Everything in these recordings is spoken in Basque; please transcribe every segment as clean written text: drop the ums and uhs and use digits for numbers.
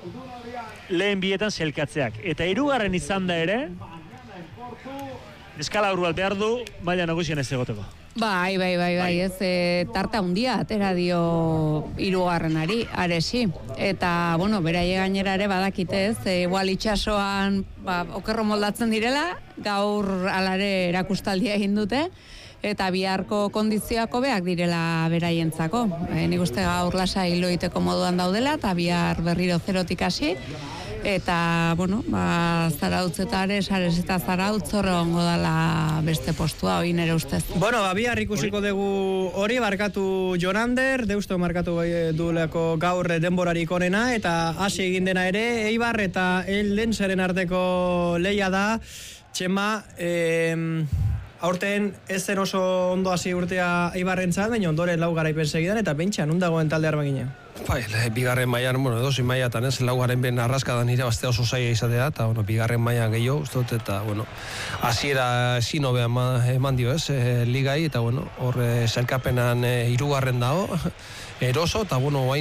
lehen bietan zelkatzeak. Eta hirugarren izan da ere, eskala urrual behar du, maila nagusien ez egoteko. Bai, ez tarta hundia atera dio hirugarrenari, aresi. Eta, beraie gainera ere badakite ez, igual itxasoan okerro moldatzen direla, gaur alare erakustaldia egin dute, eta biharko kondizioako beak direla beraientzako. Nik uste gaur lasa hilo iteko moduan daudela, eta bihar berriro zerotik hasi. Eta, Zarautzetare, Sares eta Zarautz horrengo dala beste postua, hori nere ustez. Bihar ikusiko dugu hori, markatu Jonander, deusto markatu duelako gaur denborarik onena, eta hasi egin dena ere, Eibar eta Eldenseren arteko lehia da, Txema, aurten ez zen oso ondo hasi urtea Eibarrentzat, baina ondoren lau garaipen segidan, eta pentsa, nun dagoen talde Armagina? Bigarren mailan, edozein mailatan ez, laugarren ben arraskadan irabaztea oso zaila izatea, eta bigarren mailan gehiago, uste dut, eta hasiera ezin hobea eman dio ez, ligai, eta hor sailkapenan hirugarren dago, eroso, eta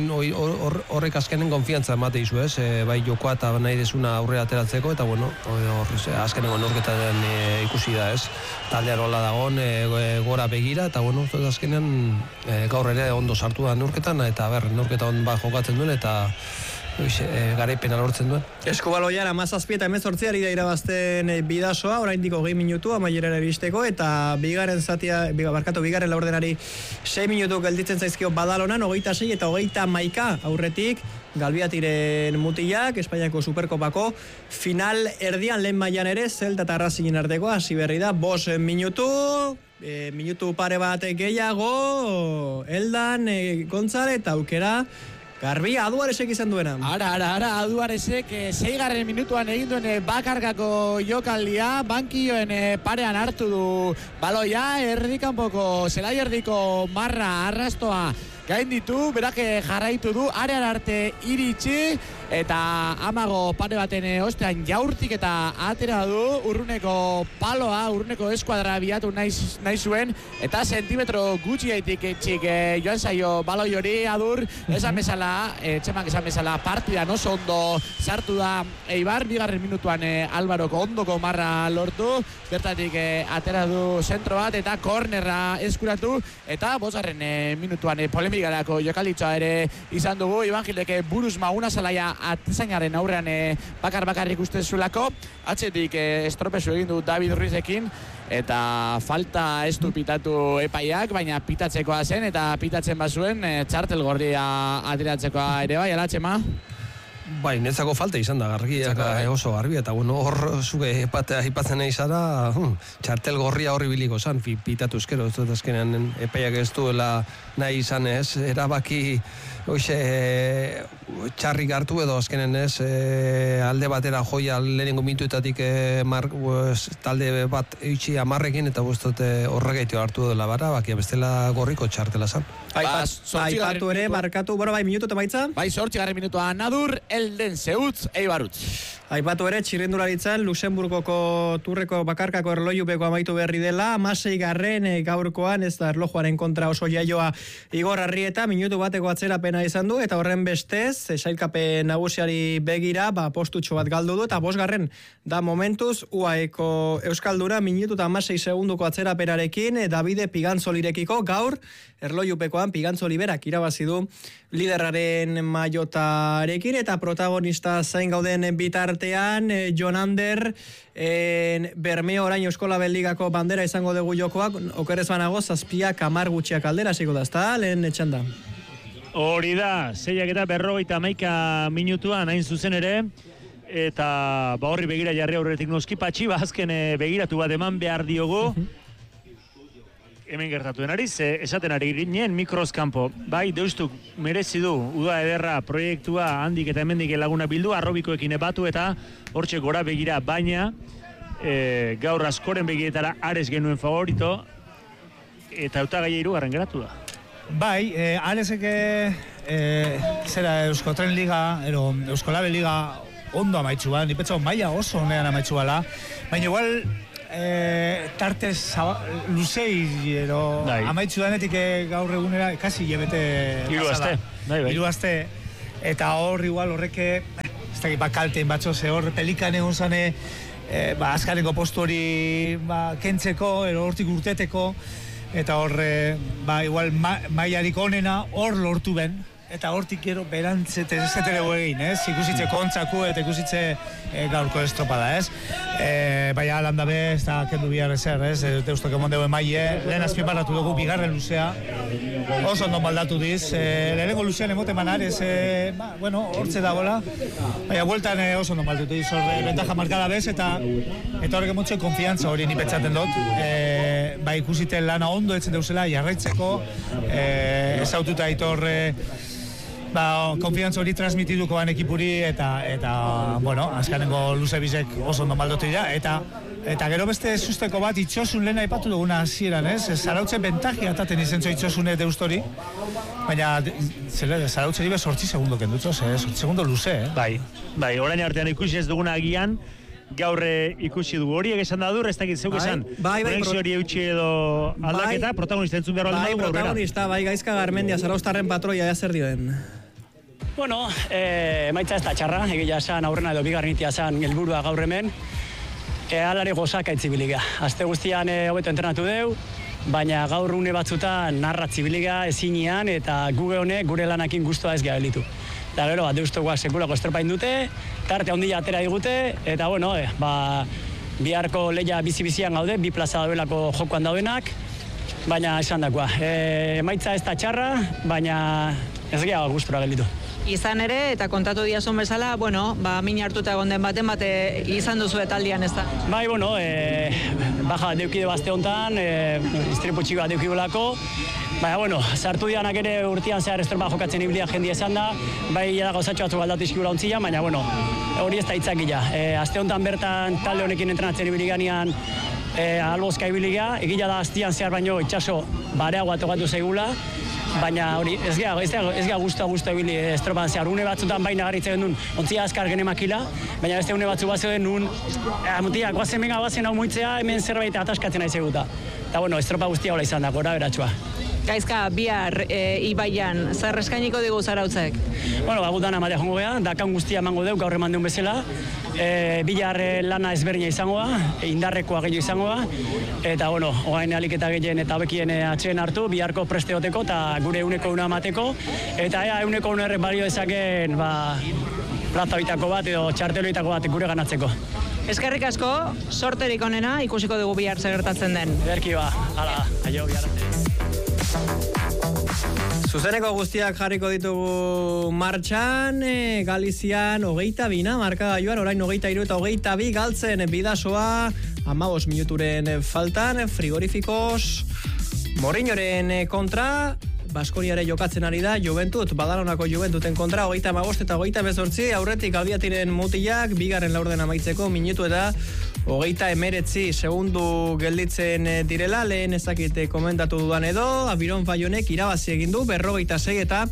horrek azkenen konfiantza emate izu ez, bai jokoa eta nahi desuna aurrera ateratzeko, eta azkenengo norketaren ikusi da ez, taldean hola dagoen, gora begira, eta azkenean gaur ere ondo sartu da norketan, eta norketa on jokatzen duen, eta garaipena lortzen duen. Eskubaloian 17 eta 18 ari da irabazten Bidasoa, oraindik 20 minutu amaierara iristeko, eta bigarren laurdenari 6 minutu gelditzen zaizkio Badalonan, 26 eta 31 aurretik Galbiatiren mutilak, Espainiako Superkopako final erdian lehen mailan ere, Zelta eta Racingen arteko hasi berri da, 5 minutu, minutu pare bat gehiago, Eldan, Gontzale eta aukera Garbi, Aduaresek izan duena. Ara, Aduaresek 6. minutuan egin duen bakarkako jokaldia, bankioen parean hartu du baloia, erdikanpoko, zelai erdiko marra arrastoa gain ditu, berak jarraitu du, arean arte iritsi, eta amago pare baten ostean jaurtik eta atera du, urruneko paloa, urruneko eskuadra biatu nahi zuen, eta sentimetro gutxiaitik txik joan zaio baloi hori Adur, esan bezala, Txemak esan bezala, partidan oso ondo sartu da Eibar, bigarren minutuan Alvaroko ondoko marra lortu, bertatik atera du zentro bat, eta kornerra eskuratu, eta 5. minutuan polemikarako jokalditzoa ere izan dugu, Iban Gildeke buruz maguna zalaia atezainaren aurrean bakar-bakarrik uste zulako, atzetik estropezu egin du David Ruizekin, eta falta ez du pitatu epaiak, baina pitatzekoa zen, eta pitatzen bazuen txartel gorria atiratzekoa ere bai, ala Txema? Bai, netzako falta izan da, oso garbi, eta hor zuge aipatzen nahi zara, txartel gorria horri biliko zan, pitatu eskero, ez dut azkenean epaiak ez duela nahi izan ez, erabaki txarrik hartu edo azkenen ez, alde batera joia lehenengo minutuetatik talde bat eitxi 10ekin, eta horregaitu hartu dela bara, bakia bestela gorriko txartela zan. Aipatu ere, markatu, bai, minutu eta maitza? Bai, 8. minutua Nadur, Elden Zeutz, Eibarutz. Aipatu ere, txirrendularitzan, Luxemburgoko turreko bakarkako erlojupeko amaitu berri dela, 16. gaurkoan, ez da erlojuaren kontra oso jaioa Igor Arrieta, minutu bateko atzerapena izan du, eta horren bestez, sailkapen nagusiari begira, postutxo bat galdu du, eta 5. da momentuz, UAEko Euskalduna, minutu eta 16 segunduko atzerapenarekin, Davide Pigantzolirekiko, gaur, erlojupekoan Pigantzoli berak irabazi du liderraren maiotarekin, eta protagonista zain gauden bitartean, Jonander, Bermeo orain Euskola Beligako bandera izango dugu jokoak, okerez banago, 7-10 gutxiak aldera, ziko da, ezta, lehen etxanda. Hori da, 6:51 minutuan hain zuzen ere, eta horri begira jarri aurretik noski Patxiba azken begiratu bat eman behar diogu, hemen gertatu denari, esaten ari ginen mikroskampo, bai, deustuk merezi du, uda ederra proiektua handik eta hemendik laguna bildu, arrobikoekin batu eta hortxe gora begira, baina gaur askoren begietara Ares genuen favorito, eta hautagaia 3. geratu da. Bai, Aresek zera Euskotren Liga, Euskolabe Liga ondo amaitzu ba, nipetza maila oso onean amaitzu bala, baina igual tartez luzei amaitzu danetik gaur egunera kasi jebete 3 aste, bai. 3 aste, eta hor igual horreke dakit, kaltein batzo, ze hor pelikan egon zane, azkarengo postu hori kentzeko, ero hortik urteteko, eta hor, igual mailarik onena hor lortu ben, eta hortik gero berantzeten zetero egin, ikusitze kontzaku eta ikusitze gaurko estropada, baina alan dabe, ez da kendu bihar ezer, deustok emon dugu emaile, lehen azpimarratu dugu bigarren luzea, oso ondo maldatu diz, lehenengo luzean emote manar, hortze dagoela, baina bueltan oso ondo maldatu diz, bentaja markada bez, eta horrek emotxe konfiantza hori ni petxaten dut, ikusite lana ondo etzen deuzela, jarraitzeko, ezaututa aitor, konfiantza hori transmitiduko ban ekipuri eta azkanengo luze bizek oso ondo maldotu dira eta gero beste susteko bat Itxosun lehen aipatu duguna hasieran, Zarautze bentaji ataten izentzo Itxosune deustori, baina Zarautze dibe 8 segundo kendutzo, 8 segundo luze, Bai, orain artean ikusi ez duguna agian, gaur ikusi dugu horiek esan da dur, ez dakit zeuk esan, konexio hori eutxi edo aldaketa, protagonista entzun behar baldin dugu, protagonista, Gaizka Garmendia, Zarauztarren patroia zer dioen. Bueno, emaitza ez da txarra, egia esan aurrena edo bigarrinitia esan helburua gaur hemen, alare gozak aitzibiliga. Azte guztian hobeto entrenatu deu, baina gaur une batzutan narra zibiliga ezinean eta gure lanakin guztua ez gehelitu. Eta gero, deustokoak sekulako estropain dute, tarte handia atera digute, eta biharko lehia bizi-bizian gaude, 2 plaza daudelako jokoan daudenak, baina esan dakoa. Emaitza ez da txarra, baina ez geha gustura gelditu. Izan ere, eta kontatu diazun bezala, min hartuta egon den baten bate izan duzu etaldian, ez da? Bai, baja deukide bazte hontan, istripu txikoa deukidolako, baina, sartu dianak ere urtean zehar estropa jokatzen ibilia jendia esan da, bai, gauzatxo batzuk aldatu izkigura ontzila, baina, hori ez da itzakila. Azte hontan bertan talde honekin entrenatzen ibiliganean albozka ibiliga, egila da aztian zehar baino itxaso bareagoa tokatu zaigula, baina hori ez gea guztua ibili estropan zehar. Une batzutan baina garritzen duen ontzia azkar genemakila, baina beste une batzu bazio den nun, mutia, guazen hau muitzea, hemen zerbait ataskatzen aiz eguta. Eta estropa guztia hola izan da, gora beratxua. Gaizka, bihar Ibaian, zer eskainiko digu Zarautzek? Gutan amatea jongo geha, dakan guztia emango deu, gaur eman deun bezala. Bihar lana ezberdina izangoa, indarrekoa gehiago izangoa, eta ogain aliketa gehien eta hobekien atxeen hartu, biharko presteoteko eta gure euneko una amateko, eta euneko una errek balio dezaken plaza bitako bat edo txarteloitako bat gure ganatzeko. Eskerrik asko, sorterik onena, ikusiko dugu bihar zer gertatzen den. Ederki hala, aio bihar arte. Zuzeneko guztiak jarriko ditugu martxan, Galizian 22 markagailuan, orain 23 eta 22 galtzen Bidasoa, 15 minuturen faltan, frigorifikos, Morriñoren kontra, Baskoniare jokatzen ari da, Juventut, Badalonako Juventuten kontra, 35 eta 28, aurretik Albiatiren mutilak, bigarren laurden amaitzeko minutu eta 39 segundu gelditzen direla, lehen ezakite komentatu dudan edo, Abiron Faionek irabazi egin du, 46 eta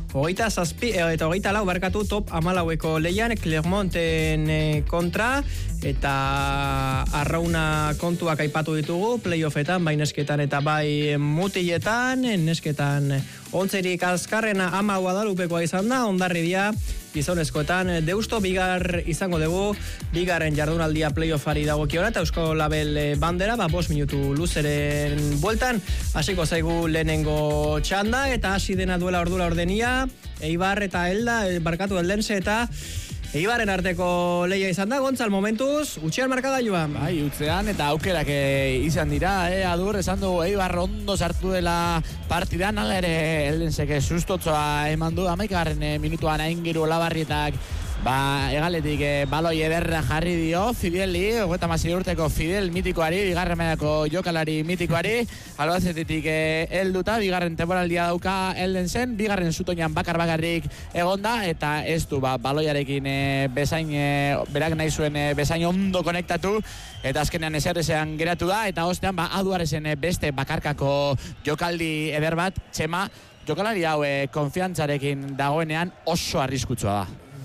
24 barkatu top 14eko leian, Clermonten kontra, eta arrauna kontuak aipatu ditugu, playoffetan, bai nesketan eta bai mutiletan, nesketan ontzerik azkarrena Ama Guadalupekoa izan da, Hondarribia gizonezkoetan Deusto bigar izango dugu, bigarren jardunaldia playoffari dagokiona, eta Eusko Label bandera, 5 minutu luzeren bueltan, hasiko zaigu lehenengo txanda, eta hasi dena duela ordura ordenia, Eibar eta Elda, barkatu Eldense eta Eibarren arteko leia izan da, Gontzal, momentuz, utxean markagailuan. Bai, utzean eta aukerak izan dira, Adur, esan du Eibar ondo sartu dela partidan, ala ere Eldensek sustotzoa eman du, 11. minutuan Aingiru Olabarrietak egaletik baloi ederra jarri dio Fideli, 36 urteko Fidel mitikoari, bigarren mailako jokalari mitikoari, Albacetetik helduta, bigarren temporaldia dauka Eldensen, bigarren zutoinan bakarrik egonda, eta ez du baloiarekin bezain, berak nahi zuen bezain ondo konektatu, eta azkenean eserrezean geratu da, eta ostean Aduaresen beste bakarkako jokaldi eder bat, Txema, jokalari hau konfiantzarekin dagoenean oso arriskutsua da.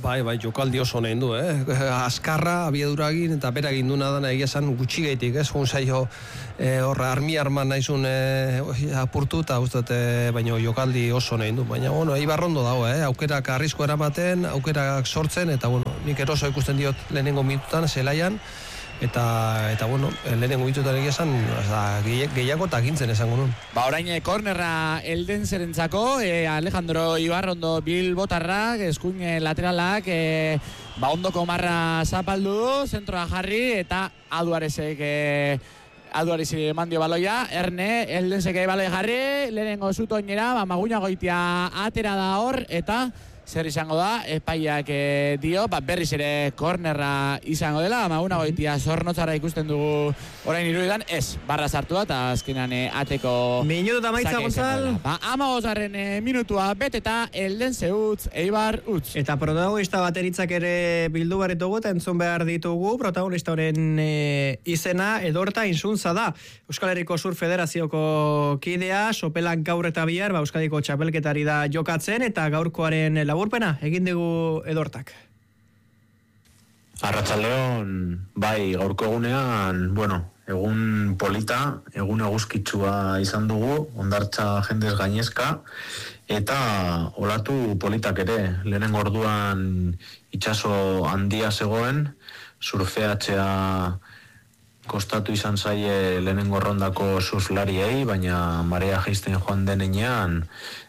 Bai, jokaldi oso nahi du, Azkarra, abieduragin, eta bera ginduna dana egia esan gutxi gaitik, Jun zailo horra arman nahizun apurtu, eta ustot, baina jokaldi oso nahi du. Baina, Eibar ondo dago, aukerak arrisko eramaten, aukerak sortzen, eta, nik eroso ikusten diot lehenengo minututan, zelaian, eta lehenengo minututan egia esan, gehiago eta gintzen esango nun. Orain kornerra elden zerentzako, Alejandro Ibarrondo Bilbotarrak, eskuin lateralak, ondoko marra zapaldu du, zentroa jarri, eta Aduaresek mandio baloia, Erne, eldensek baloia jarri, lehenengo zutoinera, Maguña Goitia atera da hor, eta zer izango da, epaiak dio, berriz ere kornerra izango dela, Maguña Goitia zornotzara ikusten dugu orain iruditan, ez, barra sartu da, eta azkenan ateko minutu eta maitza, Gonzal. 15. minutua beteta, eldense utz, Eibar utz. Eta protagonista bateritzak ere bildu barritugu, eta entzun behar ditugu, protagonista horren izena, Edorta Insuntza da. Euskal Herriko Sur Federazioko kidea, sopelan gaur eta bihar, Euskal Herriko txapelketari da jokatzen, eta gaurkoaren laburpena egin dugu Edortak. Arratsaldeon, bai, gaurko egunean, egun polita, egun eguzkitsua izan dugu, Hondartza jendez gainezka, eta olatu politak ere, lehenengo orduan itsaso handia zegoen, surfeatzea kostatu izan zaie lehenengo rondako surflariei, baina marea jaisten joan denean,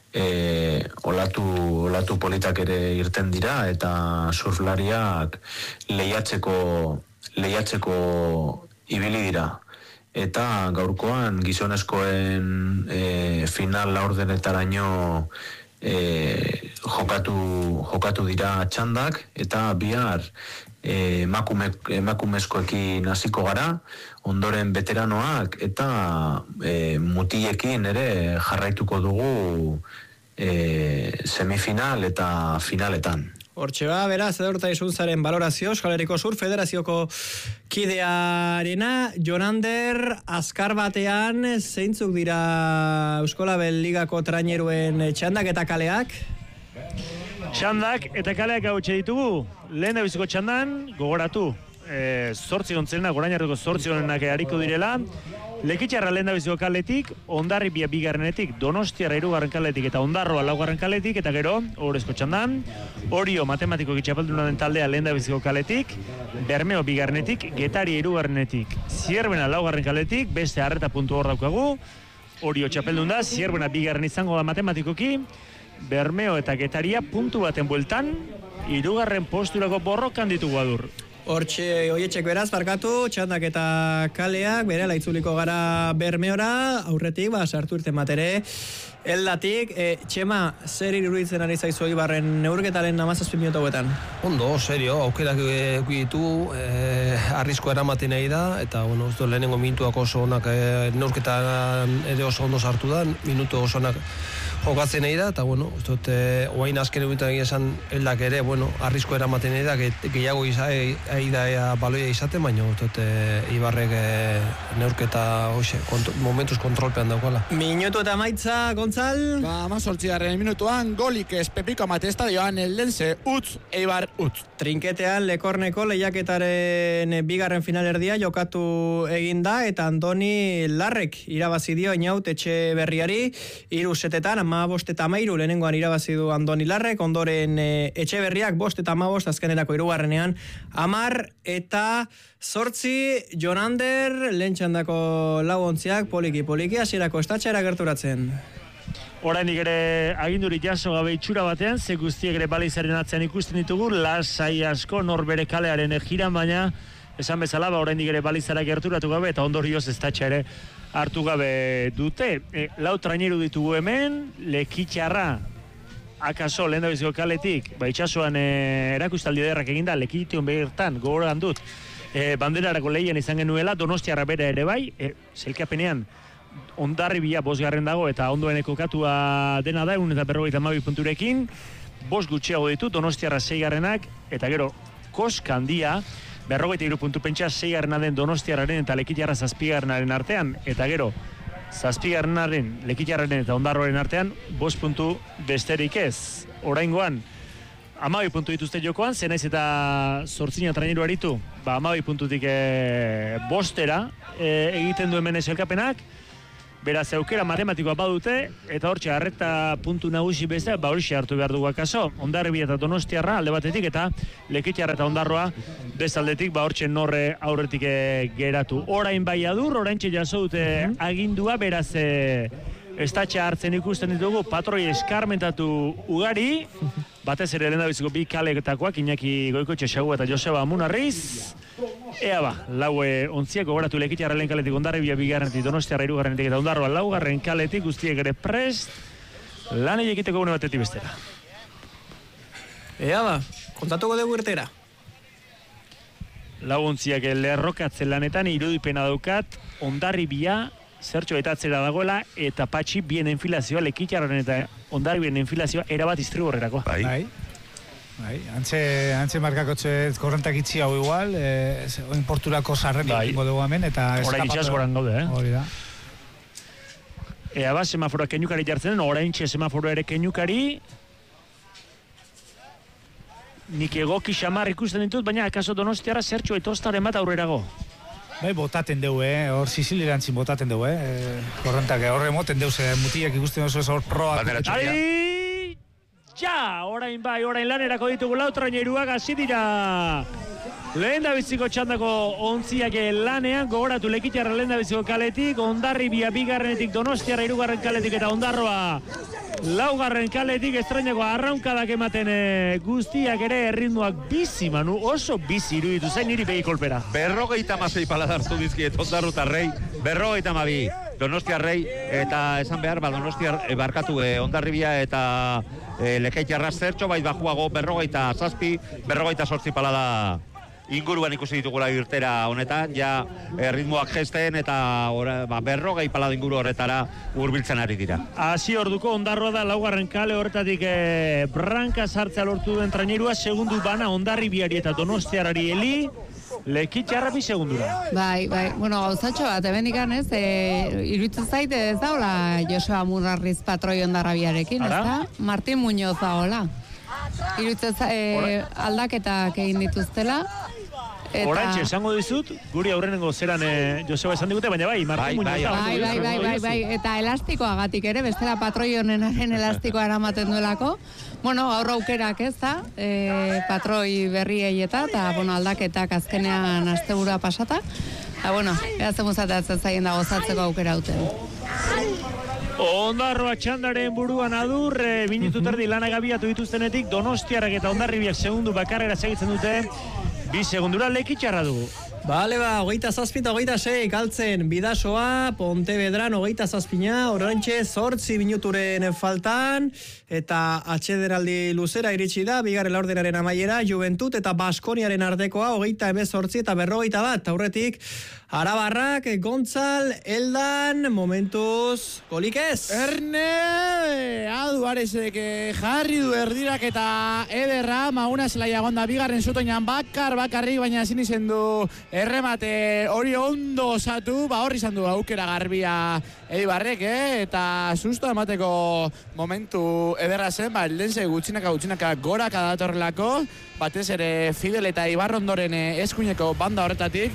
olatu politak ere irten dira, eta surflariak lehiatzeko ibili dira. Eta gaurkoan gizonezkoen final laurdenetaraino jokatu dira txandak, eta bihar emakumezkoekin hasiko gara, ondoren veteranoak, eta mutiekin ere jarraituko dugu semifinal eta finaletan. Hortxe beraz, Edorta Insuntzaren balorazio, Euskal Herriko Sur Federazioko kidearena, Jonander, azkar batean, zeintzuk dira Euskolabel Ligako traineruen txandak eta kaleak? Txandak eta kaleak hau ditugu, lehen da biziko txandan, gogoratu, 8 ontzenak, orain arteko 8 onenak hariko direla, Lekitxarra lehen da biziko kaletik, Hondarribia bigarrenetik, Donostiarra hirugarren kaletik eta Ondarroa laugarren kaletik, eta gero, Ohorezko txandan, Orio matematikoki txapeldunaren taldea lehen da biziko kaletik, Bermeo bigarrenetik, Getaria hirugarrenetik, Zierbena laugarren kaletik, beste harreta puntu hor daukagu, Orio txapeldun da, Zierbena bigarren izango da matematikoki, Bermeo eta Getaria puntu baten bueltan, hirugarren posturako borrokan ditugu adur. Hortxe, oietxek beraz, barkatu, txandak eta kaleak, berela itzuliko gara Bermeora, aurretik, sartu irten batere, eldatik, Txema, zer iruditzen ari zaizu Eibarren neurketaren 17 minutu hauetan? Ondo, serio, aukerak ditu, arrisko eramaten nahi da, eta, lehenengo minutuak oso onak neurketan ere oso ondo sartu da, minutu oso onak jokatzen nahi da, eta, oain azken egunetan esan eldak ere, arrisko eramaten nahi da, gehiago da baloia izaten, baina Ibarrek neurketa momentuz kontrolpean daukala. Minutu eta maitza, Gonzal? 18. minutuan, golik ez Pepiko Amate estadioan eldense utz, Eibar utz. Trinketean Lekorneko lehiaketaren bigarren finalerdia jokatu eginda, eta Andoni Larrek irabazi dio Inaut Etxeberriari, 3-setetan, 15-13, lehenengoan irabazi du Andoni Larrek, ondoren Etxeberriak 5-15, azkenerako 3-garrenean 10 eta 8 Jonander, lehen txandako lagontziak poliki hasierako estatxera gerturatzen. Oraindik ere agindurik jaso gabe itxura batean, ze guztiek ere balizaren atzean ikusten ditugu, lasai asko norbere kalearen jiran, baina esan bezala, oraindik ere balizara gerturatu gabe, eta ondorioz estatxa ere hartu gabe dute. Lau traineru ditugu hemen, Lekitxarra, akaso lehen da biziko kaletik, itxasoan erakustaldi ederrak eginda, Lekition bertan, gogoran dut, banderarako lehian izan genuela, Donostiarra bere ere bai, zelkapenean, Hondarribia 5. dago, eta ondoen kokatua dena da, 152 punturekin, 5 gutxiago ditu, Donostiarra 6. eta gero, koska handia, 53 puntu pentsa 6. den Donostiarraren eta Lekitxarra 7. artean, eta gero, 7. Lekitxarraren eta Ondarroaren artean 5 puntu besterik ez. Oraingoan, 12 puntu dituzte jokoan, zenaiz eta 8 traineru aritu, 12 puntutik bostera egiten du hemen elkapenak, beraz aukera matematikoa badute, eta hortxe arreta puntu nagusi bezala, horixe hartu behar dugu akaso, Hondarribia eta Donostiarra alde batetik, eta Lekeitarra eta Ondarroa bezaldetik, hortxe norre aurretik geratu. Orain Baiadur, oraintxe jaso dute agindua, beraz estatxe hartzen ikusten ditugu, patroi eskarmentatu ugari, batez ere lehendabiziko bi kaletakoak, Iñaki Goikoetxe, Xagu eta Joseba Munarriz. Ea laue ontziak gogoratu Lekeitarra lehen kaletik, Hondarribia bigarrenetik, Donostiarra hirugarrenetik eta Ondarroa laugarren kaletik, guztiek ere prest, lan egiteko gune batetik bestera. Ea kontatuko dugu irtera. Lau ontziak lerrokatzen lanetan, irudipena daukat, Hondarribia zertxo eta atzera dagoela, eta Patxi bien enfilazioa, Lekeitarraren eta Hondarribien enfilazioa erabat istriborrerako. Antxe markakotxe korrentak itxi hau igual, oin porturako sarren ingo dugu hemen, eta... Orain itxaskoran gaude, Hori da. Ea semaforoa kenukari jartzen, orain semaforoa ere kenukari. Nik egoki xamar ikusten ditut, baina akaso Donostiarra zertxo etostaren bat aurrerago. Bai, botaten dugu, hor Siciliantzin botaten dugu, korrentak horre moten dugu, mutiak ikusten dugu hor proa. Orain lanerako ditugu lau traineruak hasi dira. Lehen da biziko txandako ontziak lanean, gogoratu Lekeitarra lehen da biziko kaletik, Hondarribia bigarrenetik, Donostiarra hirugarren kaletik eta Ondarroa laugarren kaletik, estrainako arraunkadak ematen guztiak ere erritmoak bizi, Manu, oso bizi iruditu zain niri begi kolpera. 56 palada hartu dizkiet Ondarrutarrei, 52 Donostiarrei, eta esan behar, Donostiar barkatu Hondarribia eta Lekeitarra zertxo, bai bajuago 57, 58 palada inguruan ikusi ditugula irtera honetan, ja ritmoak jesten eta 40 palada inguru horretara hurbiltzen ari dira. Hasi orduko Ondarroa da laugarren kale horretatik branka sartzea lortu duen trainerua, segundu bana Hondarribiari eta Donostiarrari heli, Lekeitarra bi segundura. Bai, bueno, gauzatxo bat, hemen ikan iruditzen zaite ez daula Joseba Munarriz patroi Hondarribiarekin, ez da? Martin Muñoz daola. Iruditzen aldaketak egin dituztela. Oraintxe, esango dizut, guri aurrenengo zeran Joseba esan digute, baina Martin Muñoz. Bai, eta elastikoagatik ere, bestela patroi honenaren elastikoa eramaten duelako. Bueno, gaur aukerak ez da, patroi berriei eta aldaketak azkenean astebura pasata. Erazten muzateatzen zaien da gozatzeko aukera duten. Ondarroa txandaren buruan adur, minutu terdi lanak abiatu dituztenetik, Donostiarrak eta Hondarribiak segundu bakarrera segitzen dute, 2 segundura Lekeitarra dugu. Bale, 27 eta 26 galtzen Bidasoa, Pontevedran 27, oraintxe 8 minuturen faltan, eta atxederaldi luzera iritsi da, bigarren laurdenaren amaiera, Juventud eta Baskoniaren artekoa 28 eta 41, aurretik Arabarrak, Gontzal, Eldan, momentuz, golik ez? Erne, Aduarezek jarri du erdirak eta ederra, Maguna zelaia gonda bigarren zutoinan bakarrik, baina ezin izen du erremate hori ondo osatu, hor izan du aukera garbia Eibarrek, eta susto emateko momentu ederra zen, eldense gutxinaka goraka datorrelako, batez ere Fidel eta Ibarrondoren eskuineko banda horretatik,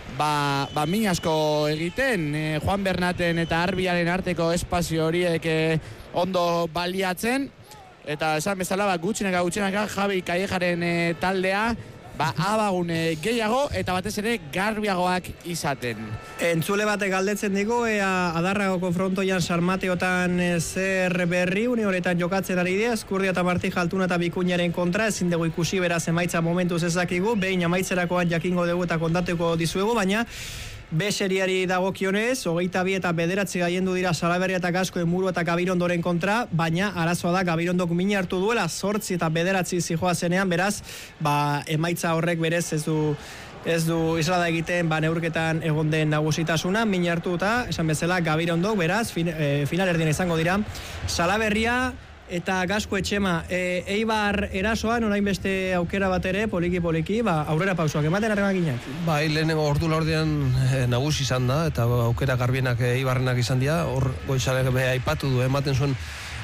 min asko egiten, Juan Bernaten eta Arbiaren arteko espazio horiek ondo baliatzen, eta esan bezala gutxinaka Javi Kallejaren taldea, abagun gehiago eta batez ere garbiagoak izaten. Entzule batek galdetzen digu, Adarrago konfrontoian Sarmateotan zer berri, une horretan jokatzen ari dira, Ezkurdia eta Martija Altuna eta Bikuñaren kontra, ezin dugu ikusi beraz emaitza momentuz ezakigu, behin amaitzerakoan jakingo dugu eta kontatuko dizuegu, baina B seriari dagokionez, 22 eta 9 gaiendu dira Salaberria eta Gasko Muru eta Gabirondoren kontra, baina arazoa da Gabirondok min hartu duela 8 eta 9 zijoa zenean, beraz, emaitza horrek berez ez du islada egiten neurketan egon den nagusitasuna, min hartu eta, esan bezala, Gabirondok, beraz, final erdien izango dira, Salaberria eta Gasko Etxema, Eibar erasoan, orain beste aukera bat ere, poliki, aurrera pausoak, ematen arremakinak? Lehenengo ordu laurdean nagusi izan da, eta aukera garbienak Eibarrenak izan dira, hor Goizalek aipatu du, ematen zuen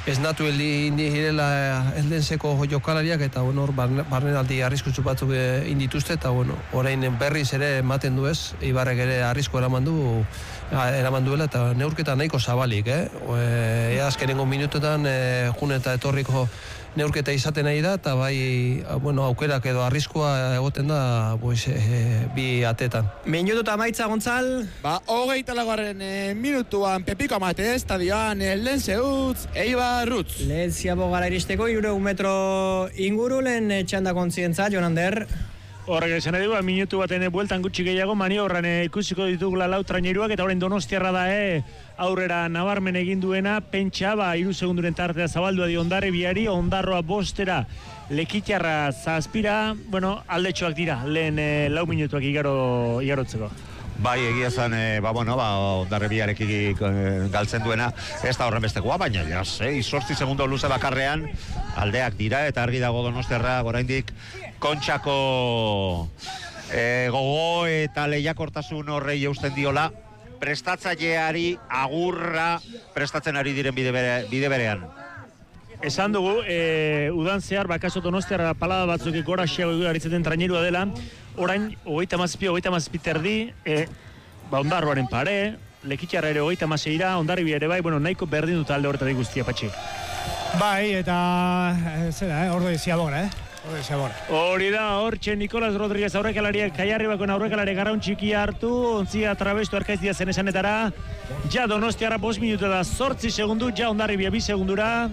ez natu direla Eldenseko jokalariak, eta bueno, barnenaldi arriskutsu batzuk indituzte, eta bueno, orain berriz ere ematen du ez, Eibarrek ere arrisko eraman duela, eta neurketa nahiko zabalik, azkenengo minutuetan jun eta etorriko neurketa izaten nahi da, eta bai, bueno, aukerak edo arriskoa egoten da, bi atetan. Minutu eta maitza, Gontzal? 24. Minutuan Pepiko Amate estadioan Eldense utz, Eibar utz. Lehen ziabo gara iristeko, 100 metro inguru, lehen txanda kontzientza, Jonander. Horrek esan edo, minutu baten bueltan gutxi gehiago, maniobran ikusiko ditugula lau traineruak, eta horren Donostiarra da, aurrera nabarmen egin duena, pentsa, 3 segunduren tartea zabaldua di Hondarribiari, Ondarroa bostera, Lekitarra zazpira, bueno, aldetxoak dira, lehen 4 minutuak igarotzeko. Bai, egia zen, Hondarribiarekik galtzen duena, ez da horren bestekoa, baina, 8 segundo luze bakarrean, aldeak dira, eta argi dago Donostiarra, oraindik Kontxako gogo eta lehiakortasun horrei eusten diola, prestatzaileari agurra prestatzen ari diren bide berean. Esan dugu, udan zehar, bakaso Donostiarra palada batzuk gora xeago aritzeten trainerua dela, orain, 37 terdi, Ondarroaren pare, Lekitarra ere 36, Hondarribia ere bai, bueno, nahiko berdin dut alde horretatik guztia, Patxi. Bai, eta, hor ziabora, Hori da, hortxe Nikolas Rodríguez aurrekalariak, Kaiarribakon aurrekalariak garraun txiki hartu, ontzia trabestu arkaitzia zen esanetara, ja Donostiarra 5 minutu da 8 segundu, ja Hondarribia 2 segundura,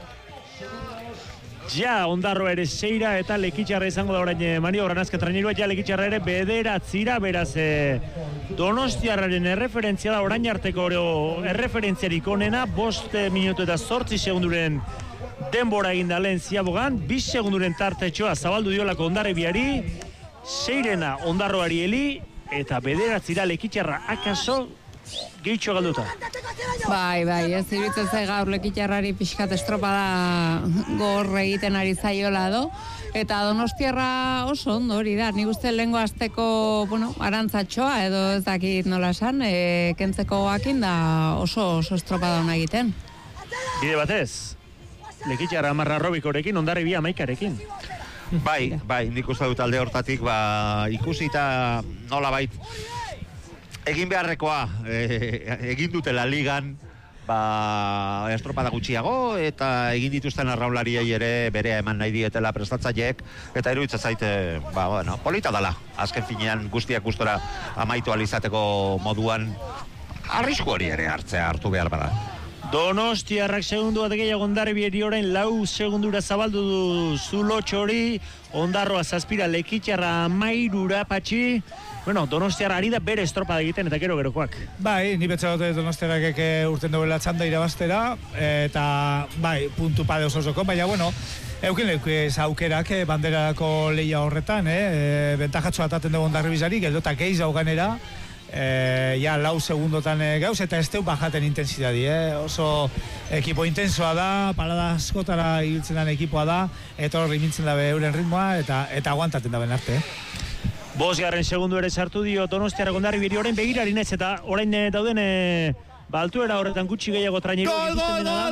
ja Ondarroa ere 6 eta Lekitarra izango da orain maniobran azken trainerua, ja Lekitarra ere 9, beraz Donostiarraren erreferentzia da orain arteko erreferentziarik onena, 5 minutu eta 8 segunduren denbora egin da lehen ziabogan, 2 segunduren tartetxoa zabaldu diolako Hondarribiari, 6 Ondarroari heli, eta 9 Lekitarra akaso gehitxo galduta. Bai, ez iruditzen zai gaur Lekitarrari pixkat estropada gorre egiten ari zaiola do, eta Donostiarra oso ondo hori da, nik uste lehengo azteko, arantzatxoa edo ez dakit nola esan, kentzeko gakin da oso estropada hona egiten. Bide batez, Lekitarra 10 Robikorekin, Hondarribia 11rekin. Bai, nik uste dut alde hortatik, ikusita nola bait, egin beharrekoa, egin dutela ligan, estropada gutxiago, eta egin dituzten arraunlariei ere berea eman nahi dietela prestatzaileek, eta iruditzen zaite, polita dela, azken finean guztiak gustora amaitu alizateko moduan, arrisku hori ere hartu behar bada. Donostiarrak segundu bat gehiago Hondarribiari orain 4 segundura zabaldu du Zulotxo hori, Ondarroa 7, Lekitarra 13, Patxi. Bueno, Donostiarra ari da bere estropada egiten eta gerokoak. Bai, ni betza dute Donostiarrak urten duela txanda irabaztera, eta bai, puntu pade osoko, baina bueno, eukin ez aukerak banderako lehia horretan, bentajatxo ataten dugu Hondarribizari, geldotak eiz hauganera, 4 segundotan gauz, eta ez teu bajaten intensitadi, oso ekipo intensoa da, palada askotara hiltzen den ekipoa da, eta horri mintzen dabe euren ritmoa, eta aguantaten daben arte. 5 segundu ere sartu dio Donostiarra Hondarribiari orain begirari nez, eta orain dauden altuera horretan gutxi gehiago traineru ikusten dena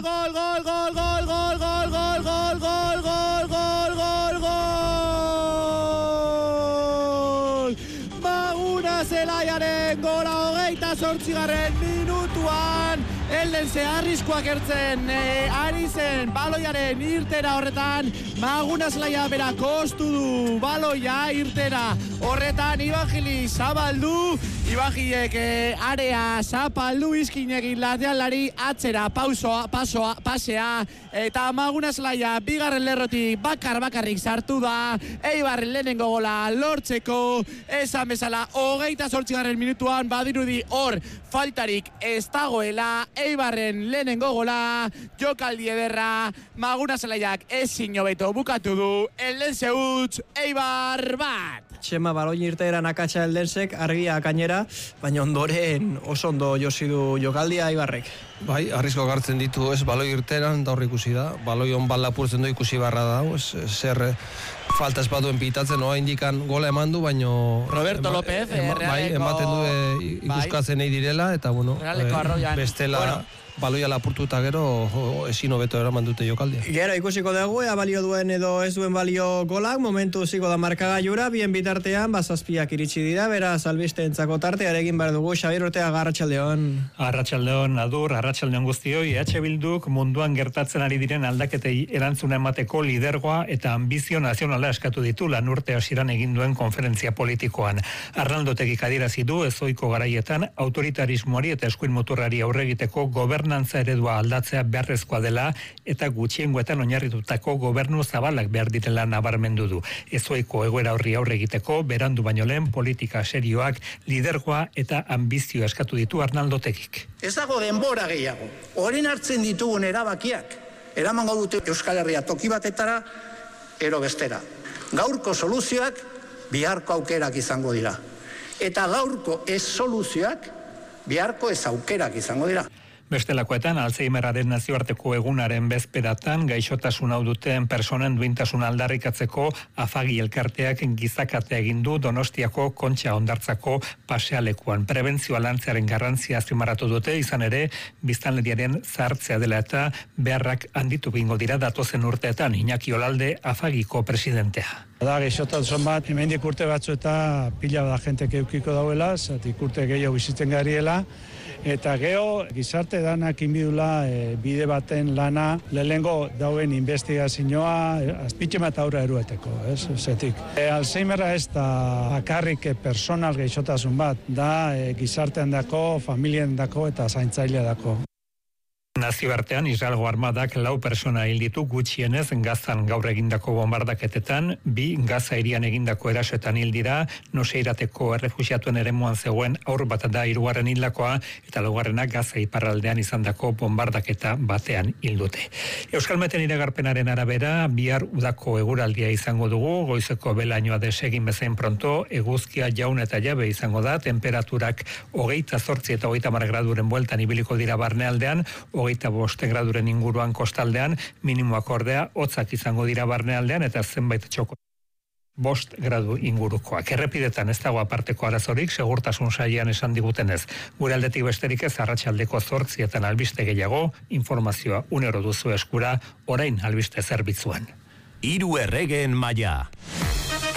Maguna Zelaiaren gola 28. minutuan Eldense arriskoak ertzen ari zen baloiaren irtera horretan, Maguna Zelaia bera kostu du baloia irtera horretan, Ibangili zabaldu, Ibangilek area zapaldu izkinegin latealari atzera pasea, eta Maguna Zelaia bigarren lerrotik bakarrik sartu da, Eibarren lehenengo gola lortzeko, esan bezala 28. minutuan badirudi hor faltarik ez dagoela, Eibarren lehenengo gola, jokaldi ederra, Maguna Zelaiak ezin hobeto bukatu du, Eldense utz, Eibar bat. Txema baloi irteeran akatsa Eldensek, argia akainera, baina ondoren oso ondo josi du jokaldia Eibarrek. Bai, arrisko gartzen ditu, baloi irteeran, da hor ikusi da, baloi on lapurtzen du ikusi barra da, zer falta ez baduen pitatzen, noa indikan gola eman du, baino Roberto López, ematen du ikuskatzen nahi direla, eta bueno, bestela baloia lapurtu eta gero ezin hobeto eraman dute jokaldia. Gero ikusiko dugu, ea balio duen edo ez duen balio golak, momentu ziko da markagailura, bien bitartean, bazazpiak iritsi dira, beraz albisteentzako tartearekin behar dugu, Xabier Ortega, Arratsaldeon. Arratsaldeon, Adur, Arratsaldeon guztioi, EH Bilduk munduan gertatzen ari diren aldaketei erantzuna emateko lidergoa eta ambizio nazionala eskatu ditu lan urte hasieran egin duen konferentzia politikoan. Arnaldo Otegik adierazi du ezohiko garaietan autoritarismoari eta eskuin muturrari aurre egiteko gobernantza eredua aldatzea beharrezkoa dela eta gutxiengoetan oinarritutako gobernu zabalak behar direla nabarmendu du. Ezohiko egoera horri aurre egiteko berandu baino lehen politika serioak, lidergoa eta ambizio eskatu ditu Arnaldo Otegik. Ez dago denbora gehiago. Orain hartzen ditugun erabakiak eramango dute Euskal Herria toki batetara ero bestera. Gaurko soluzioak biharko aukerak izango dira. Eta gaurko ez soluzioak biharko ez aukerak izango dira. Bestelakoetan, Alzheimerraren nazioarteko egunaren bezperatan, gaixotasun hau duten personen duintasun aldarrikatzeko afagi elkarteak gizakatea egin du Donostiako Kontxa Hondartzako pasealekuan. Prebentzioa lantzearen garrantzia azpimarratu dute, izan ere, biztanleriaren zahartzea dela eta beharrak handitu bingo dira datozen urteetan, Iñaki Olalde afagiko presidentea. Da, gaixotasun bat, hemendik urte batzu eta pila da jentek eukiko dauela, zatik urte gehiago bizitzen gariela, eta geho gizarte danak inbidula bide baten lana lehengo dauen investigazioa azpitxema eta aurra erueteko, ez? Zetik. Alzheimerra ez da bakarrik personal gaixotasun bat, da gizartean dako, familien dako eta zaintzailea dako. Nazioartean, Israelgo armadak 4 persona hil ditu gutxienez Gazan gaur egindako bombardaketetan, 2 Gaza hirian egindako erasoetan hil dira, Noseirateko errefuxiatuen eremuan zegoen haur bat da 3. hildakoa eta 4. Gaza iparraldean izandako bombardaketa batean hil dute. Euskalmeten iragarpenaren arabera, bihar udako eguraldia izango dugu, goizeko belainoa desegin bezain pronto, eguzkia jaun eta jabe izango da, temperaturak 28 eta 30 graduren bueltan ibiliko dira barnealdean, 25 graduren inguruan kostaldean, minimoak ordea, hotzak izango dira barnealdean eta zenbait txoko 5 gradu ingurukoak. Errepidetan ez dago aparteko arazorik, segurtasun sailean esan digutenez. Gure aldetik besterik ez arratsaldeko 8 albiste gehiago, informazioa unero duzu eskura, orain albiste zerbitzuan. 3 erregeen maila.